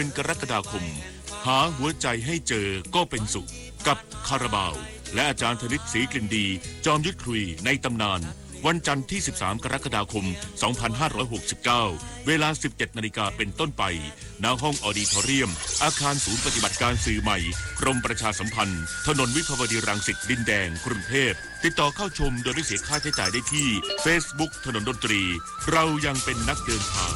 เป็นกรกฎาคมหาหัวใจให้เจอก็เป็นสุขกับคาราบาวและอาจารย์ธนิตศรีกลิ่นดีจอมยุทธคุยในตำนานวันจันทร์ที่ 13 กรกฎาคม 2569 เวลา 17 นาฬิกาเป็นต้นไปณห้องออดิทอเรียมอาคารศูนย์ปฏิบัติการสื่อใหม่กรมประชาสัมพันธ์ถนนวิภาวดีรังสิตดินแดงกรุงเทพติดต่อเข้าชมโดยไม่เสียค่าใช้จ่ายได้ที่ Facebook ถนนดนตรีเรายังเป็นนักเดินทาง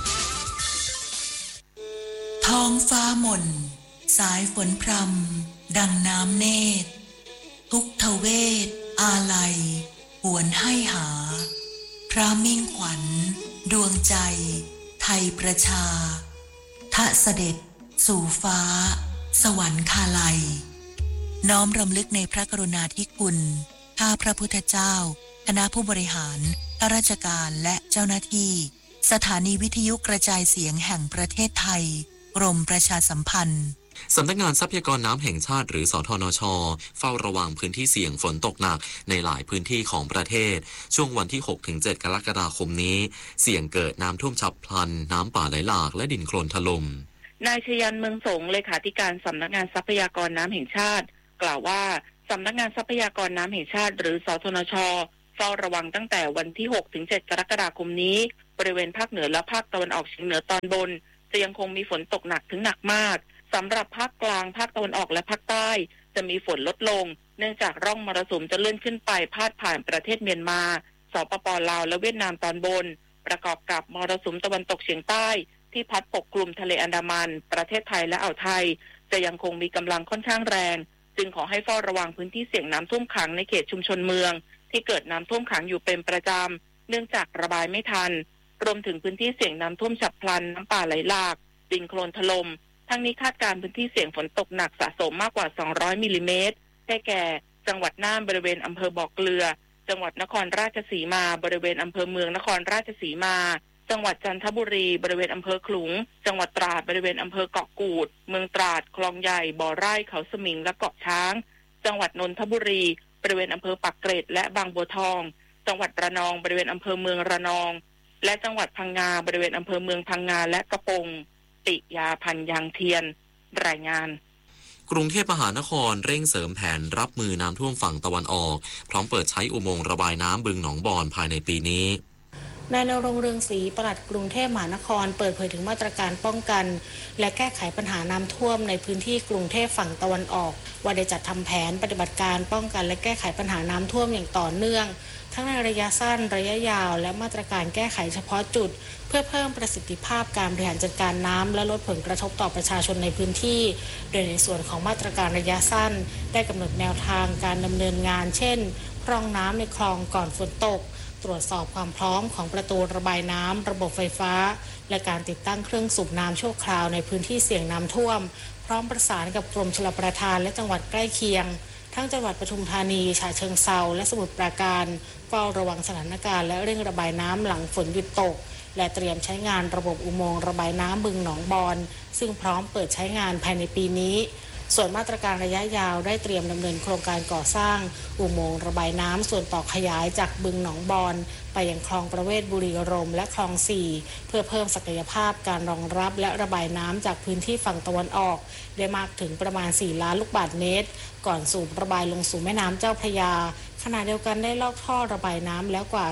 ท้องฟ้าหม่นสายฝนพรำดังน้ำเนตรทุกทเวทอาลัยหวนให้หาพระมิ่งขวัญดวงใจไทยประชาทะเสด็จสู่ฟ้าสวรรคาลัยน้อมรำลึกในพระกรุณาธิคุณข้าพระพุทธเจ้าคณะผู้บริหารข้าราชการและเจ้าหน้าที่สถานีวิทยุกระจายเสียงแห่งประเทศไทยกรมประชาสัมพันธ์สำนักงานทรัพยากรน้ำแห่งชาติหรือสทนช.เฝ้าระวังพื้นที่เสี่ยงฝนตกหนักในหลายพื้นที่ของประเทศช่วงวันที่ 6-7 กรกฎาคมนี้เสี่ยงเกิดน้ำท่วมฉับพลันน้ำป่าไหลหลากและดินโคลนถล่มนายชยันเมืองสงเลขาธิการสำนักงานทรัพยากรน้ำแห่งชาติกล่าวว่าสำนักงานทรัพยากรน้ำแห่งชาติหรือสทนช.เฝ้าระวังตั้งแต่วันที่ 6-7 กรกฎาคมนี้บริเวณภาคเหนือและภาคตะวันออกเฉียงเหนือตอนบนจะยังคงมีฝนตกหนักถึงหนักมากสำหรับภาคกลางภาคตะวันออกและภาคใต้จะมีฝนลดลงเนื่องจากร่องมรสุมจะเลื่อนขึ้นไปพาดผ่านประเทศเมียนมาสปป.ลาวและเวียดนามตอนบนประกอบกับมรสุมตะวันตกเฉียงใต้ที่พัดปกคลุมทะเลอันดามันประเทศไทยและอ่าวไทยจะยังคงมีกำลังค่อนข้างแรงจึงขอให้เฝ้าระวังพื้นที่เสี่ยงน้ำท่วมขังในเขตชุมชนเมืองที่เกิดน้ำท่วมขังอยู่เป็นประจำเนื่องจากระบายไม่ทันรวมถึงพื้นที่เสี่ยงน้ำท่วมฉับพลันน้ำป่าไหลหลากดินโคลนถล่มทั้งนี้คาดการณ์พื้นที่เสี่ยงฝนตกหนักสะสมมากกว่า200มิลลิเมตรได้แก่จังหวัดน่านบริเวณอำเภอบ่อเกลือจังหวัดนครราชสีมาบริเวณอำเภอเมืองนครราชสีมาจังหวัดจันทบุรีบริเวณอำเภอขลุงจังหวัดตราดบริเวณอำเภอเกาะกูดเมืองตราดคลองใหญ่บ่อไร่เขาสมิงและเกาะช้างจังหวัดนนทบุรีบริเวณอำเภอปากเกร็ดและบางบัวทองจังหวัดระนองบริเวณอำเภอเมืองระนองและจังหวัดพังงาบริเวณอำเภอเมืองพังงาและกระปงติยาพันยางเทียนรายงานกรุงเทพมหานครเร่งเสริมแผนรับมือน้ำท่วมฝั่งตะวันออกพร้อมเปิดใช้อุโมงค์ระบายน้ำบึงหนองบอนภายในปีนี้นายณรงค์ เรืองศรีปลัดกรุงเทพมหานครเปิดเผยถึงมาตรการป้องกันและแก้ไขปัญหาน้ำท่วมในพื้นที่กรุงเทพฝั่งตะวันออกว่าได้จัดทำแผนปฏิบัติการป้องกันและแก้ไขปัญหาน้ำท่วมอย่างต่อเนื่องทั้งในระยะสั้นระยะยาวและมาตรการแก้ไขเฉพาะจุดเพื่อเพิ่มประสิทธิภาพการบริหารจัดการน้ำและลดผลกระทบต่อประชาชนในพื้นที่โดยในส่วนของมาตรการระยะสั้นได้กำหนดแนวทางการดำเนินงานเช่นพร่องน้ำในคลองก่อนฝนตกตรวจสอบความพร้อมของประตูระบายน้ำระบบไฟฟ้าและการติดตั้งเครื่องสูบน้ำชั่วคราวในพื้นที่เสี่ยงน้ำท่วมพร้อมประสานกับกรมชลประทานและจังหวัดใกล้เคียงทั้งจังหวัดปทุมธานีฉะเชิงเทราและสมุทรปราการเฝ้าระวังสถานการณ์และเร่งระบายน้ำหลังฝนหยุดตกและเตรียมใช้งานระบบอุโมงค์ระบายน้ำบึงหนองบอนซึ่งพร้อมเปิดใช้งานภายในปีนี้ส่วนมาตรการระยะยาวได้เตรียมดำเนินโครงการก่อสร้างอุโมงค์ระบายน้ำส่วนต่อขยายจากบึงหนองบอนไปยังคลองประเวศบุรีรมย์และคลอง4เพื่อเพิ่มศักยภาพการรองรับและระบายน้ำจากพื้นที่ฝั่งตะวันออกได้มากถึงประมาณ4ล้านลูกบาศก์เมตรก่อนสูบระบายลงสู่แม่น้ำเจ้าพระยาขณะเดียวกันได้ลอกท่อระบายน้ำแล้วกว่า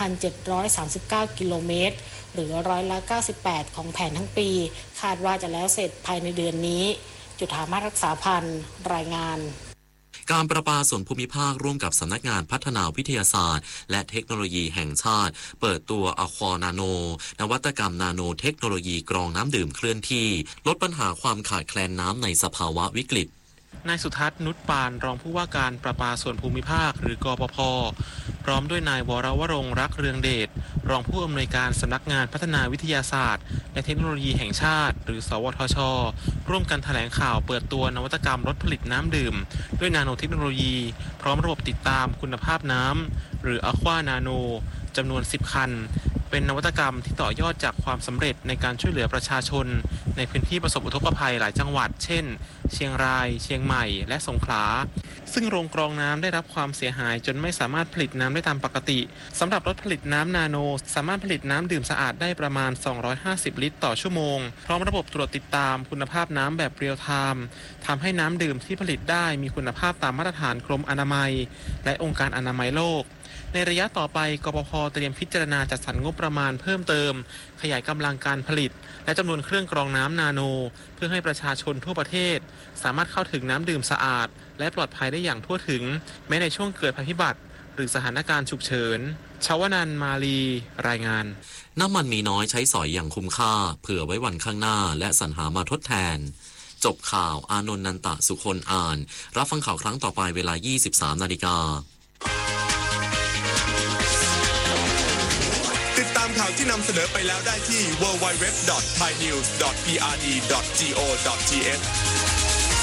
3,739 กิโลเมตรหรือ98%ของแผนทั้งปีคาดว่าจะแล้วเสร็จภายในเดือนนี้จุฑามาศรักษาพันธ์รายงานการประปาส่วนภูมิภาคร่วมกับสำนักงานพัฒนาวิทยาศาสตร์และเทคโนโลยีแห่งชาติเปิดตัวอะควานาโนนวัตกรรมนาโนเทคโนโลยีกรองน้ำดื่มเคลื่อนที่ลดปัญหาความขาดแคลนน้ำในสภาวะวิกฤตนายสุทัศน์นุชปานรองผู้ว่าการประปาส่วนภูมิภาคหรือกปภ.พร้อมด้วยนายวรวรงค์รักเรืองเดชรองผู้อำนวยการสำนักงานพัฒนาวิทยาศาสตร์และเทคโนโลยีแห่งชาติหรือสวทช.ร่วมกันแถลงข่าวเปิดตัวนวัตกรรมรถผลิตน้ำดื่มด้วยนาโนเทคโนโลยีพร้อมระบบติดตามคุณภาพน้ำหรือ Aqua Nano จำนวน10 คันเป็นนวัตกรรมที่ต่อยอดจากความสำเร็จในการช่วยเหลือประชาชนในพื้นที่ประสบอุทกภัยหลายจังหวัดเช่นเชียงรายเชียงใหม่และสงขลาซึ่งโรงกรองน้ำได้รับความเสียหายจนไม่สามารถผลิตน้ำได้ตามปกติสำหรับรถผลิตน้ำนาโนสามารถผลิตน้ำดื่มสะอาดได้ประมาณ250ลิตรต่อชั่วโมงพร้อมระบบตรวจติดตามคุณภาพน้ำแบบเรียลไทม์ทำให้น้ำดื่มที่ผลิตได้มีคุณภาพตามมาตรฐานกรมอนามัยและองค์การอนามัยโลกในระยะต่อไปกปภ.เตรียมพิจารณาจัดสรรงบประมาณเพิ่มเติมขยายกำลังการผลิตและจำนวนเครื่องกรองน้ำนาโนเพื่อให้ประชาชนทั่วประเทศสามารถเข้าถึงน้ำดื่มสะอาดและปลอดภัยได้อย่างทั่วถึงแม้ในช่วงเกิดภัยพิบัติหรือสถานการณ์ฉุกเฉินชวนันท์มาลีรายงานน้ำมันมีน้อยใช้สอยอย่างคุ้มค่าเผื่อไว้วันข้างหน้าและสรรหามาทดแทนจบข่าวอานนท์นันตะสุคนอ่านรับฟังข่าวครั้งต่อไปเวลา 23:00 น. ติดตามข่าวที่นำเสนอไปแล้วได้ที่ www.thainews.prd.go.th